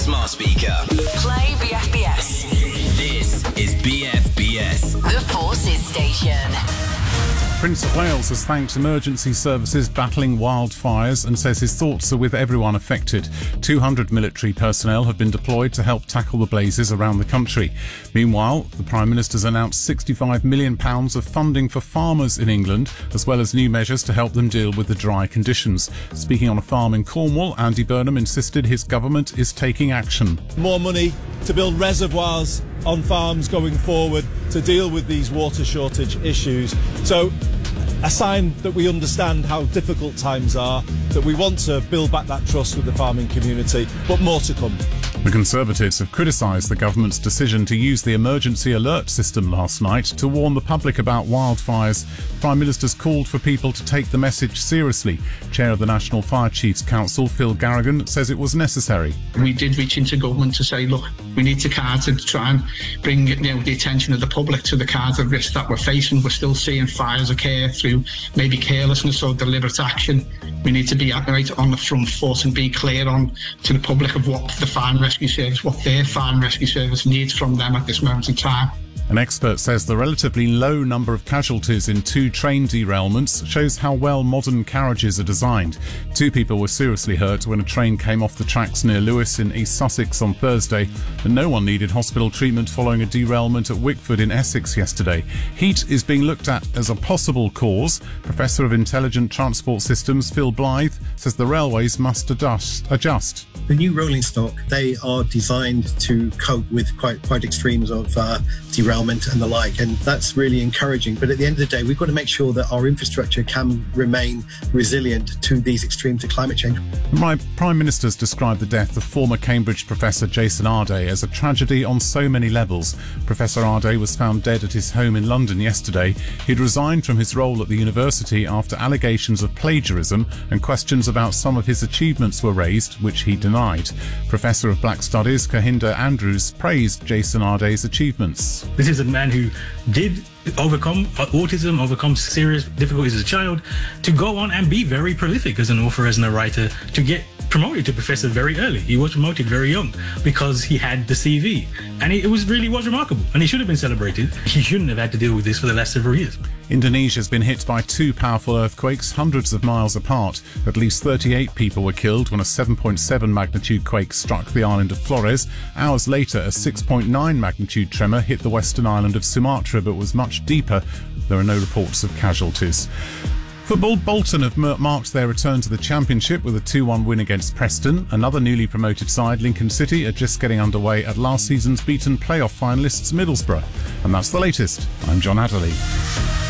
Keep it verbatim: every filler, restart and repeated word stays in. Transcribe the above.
smart speaker. Play B F B S. This is B F B S. The Forces Station. Prince of Wales has thanked emergency services battling wildfires and says his thoughts are with everyone affected. two hundred military personnel have been deployed to help tackle the blazes around the country. Meanwhile, the Prime Minister's announced sixty-five million pounds of funding for farmers in England, as well as new measures to help them deal with the dry conditions. Speaking on a farm in Cornwall, Andy Burnham insisted his government is taking action. More money to build reservoirs on farms going forward to deal with these water shortage issues. So, a sign that we understand how difficult times are, that we want to build back that trust with the farming community, but more to come. The Conservatives have criticised the government's decision to use the emergency alert system last night to warn the public about wildfires. The Prime Minister's called for people to take the message seriously. Chair of the National Fire Chiefs Council, Phil Garrigan, says it was necessary. We did reach into government to say, look, we need to kind of try and bring you know, the attention of the public to the kind of risk that we're facing. We're still seeing fires occur through maybe carelessness or deliberate action. We need to be right on the front foot and be clear on to the public of what the fire and rescue service, what their fire and rescue service needs from them at this moment in time. An expert says the relatively low number of casualties in two train derailments shows how well modern carriages are designed. Two people were seriously hurt when a train came off the tracks near Lewes in East Sussex on Thursday, and no one needed hospital treatment following a derailment at Wickford in Essex yesterday. Heat is being looked at as a possible cause. Professor of Intelligent Transport Systems Phil Blythe says the railways must adjust. adjust. The new rolling stock, they are designed to cope with quite quite extremes of uh, derailment and the like, and that's really encouraging. But at the end of the day, we've got to make sure that our infrastructure can remain resilient to these extremes of climate change. My Prime Minister's described the death of former Cambridge professor Jason Arday as a tragedy on so many levels. Professor Arday was found dead at his home in London yesterday. He'd resigned from his role at the university after allegations of plagiarism and questions about some of his achievements were raised, which he denied. Professor of Black Studies Kahinda Andrews praised Jason Arday's achievements. This is a man who did overcome autism, overcome serious difficulties as a child, to go on and be very prolific as an author, as a writer, to get promoted to professor very early. He was promoted very young because he had the C V, and it was really was remarkable, and he should have been celebrated. He shouldn't have had to deal with this for the last several years. Indonesia's been hit by two powerful earthquakes hundreds of miles apart. At least thirty-eight people were killed when a seven point seven magnitude quake struck the island of Flores. Hours later, a six point nine magnitude tremor hit the western island of Sumatra but was much deeper. There are no reports of casualties. Football, Bolton have marked their return to the Championship with a two one win against Preston. Another newly promoted side, Lincoln City, are just getting underway at last season's beaten playoff finalists Middlesbrough. And that's the latest. I'm John Adderley.